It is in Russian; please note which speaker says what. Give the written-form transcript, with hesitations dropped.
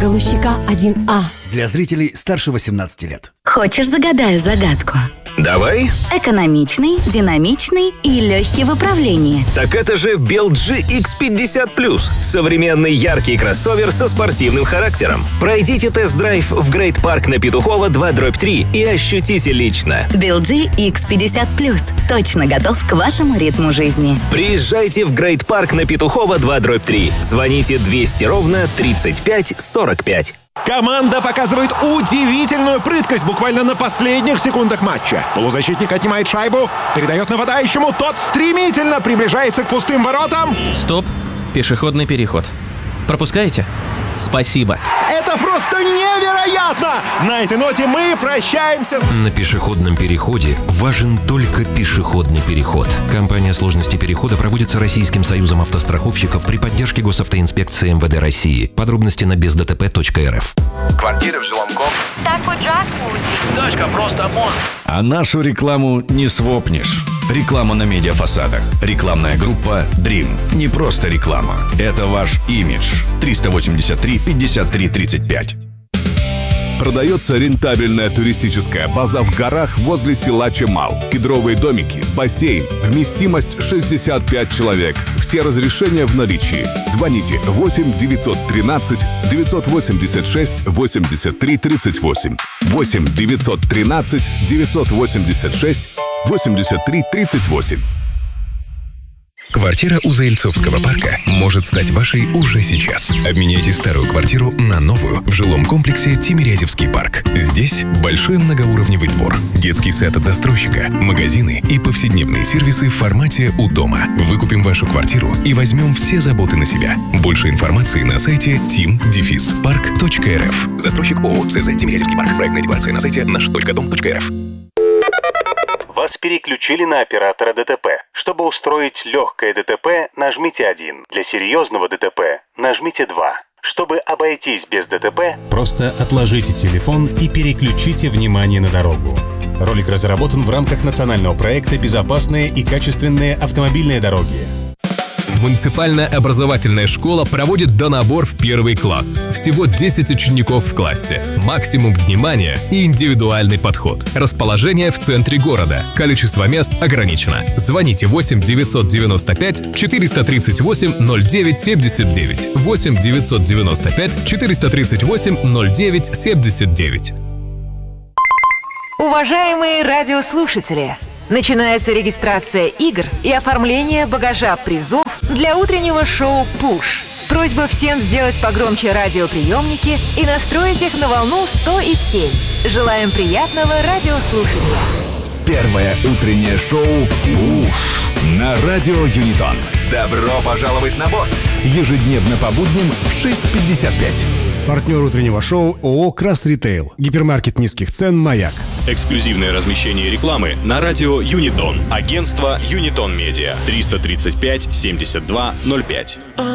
Speaker 1: Галущика 1А.
Speaker 2: Для зрителей старше 18 лет.
Speaker 3: Хочешь, загадаю загадку?
Speaker 4: Давай.
Speaker 3: Экономичный, динамичный и легкий в управлении.
Speaker 4: Так это же BLG X50+. Современный яркий кроссовер со спортивным характером. Пройдите тест-драйв в Грейт Парк на Петухова 2/3 и ощутите лично.
Speaker 3: BLG X50+. Точно готов к вашему ритму жизни.
Speaker 4: Приезжайте в Грейт Парк на Петухова 2/3. Звоните 200 ровно 35 45.
Speaker 5: Команда показывает удивительную прыткость буквально на последних секундах матча. Полузащитник отнимает шайбу, передает нападающему, тот стремительно приближается к пустым воротам.
Speaker 6: Стоп, пешеходный переход. Пропускаете? Спасибо.
Speaker 5: Это просто невероятно! На этой ноте мы прощаемся.
Speaker 7: На пешеходном переходе важен только пешеходный переход. Компания «Сложности перехода» проводится Российским союзом автостраховщиков при поддержке Госавтоинспекции МВД России. Подробности на бездтп.рф.
Speaker 8: Квартиры в Жиломком.
Speaker 9: Тако джакузи.
Speaker 8: Тачка просто монстр.
Speaker 10: А нашу рекламу не свопнешь. Реклама на медиафасадах. Рекламная группа Dream. Не просто реклама. Это ваш имидж. 383 53 35.
Speaker 11: Продается рентабельная туристическая база в горах возле села Чемал. Кедровые домики, бассейн, вместимость 65 человек. Все разрешения в наличии. Звоните 8 913 986 83 38. 8 913 986 83 38.
Speaker 12: Квартира у Заильцовского парка может стать вашей уже сейчас. Обменяйте старую квартиру на новую в жилом комплексе Тимирязевский парк. Здесь большой многоуровневый двор, детский сад от застройщика, магазины и повседневные сервисы в формате «У дома». Выкупим вашу квартиру и возьмем все заботы на себя. Больше информации на сайте tim-park.rf. Застройщик ООО «ЦЗ Тимирязевский парк». Проектная декларация на сайте наш.дом.рф.
Speaker 13: Вас переключили на оператора ДТП. Чтобы устроить легкое ДТП, нажмите 1. Для серьезного ДТП нажмите 2. Чтобы обойтись без ДТП,
Speaker 14: просто отложите телефон и переключите внимание на дорогу. Ролик разработан в рамках национального проекта «Безопасные и качественные автомобильные дороги».
Speaker 15: Муниципальная образовательная школа проводит донабор в 1 класс. Всего 10 учеников в классе. Максимум внимания и индивидуальный подход. Расположение в центре города. Количество мест ограничено. Звоните 8 995 438 09 79. 8 995 438 09 79.
Speaker 16: Уважаемые радиослушатели! Начинается регистрация игр и оформление багажа призов для утреннего шоу «Пуш». Просьба всем сделать погромче радиоприемники и настроить их на волну 100,7. Желаем приятного радиослушания.
Speaker 17: Первое утреннее шоу «Пуш» на радио Юнитон. Добро пожаловать на борт. Ежедневно по будням в 6:55.
Speaker 18: Партнер утреннего шоу ООО «Крас Ритейл». Гипермаркет низких цен «Маяк».
Speaker 19: Эксклюзивное размещение рекламы на радио Юнитон. Агентство Юнитон Медиа. 335 72 05.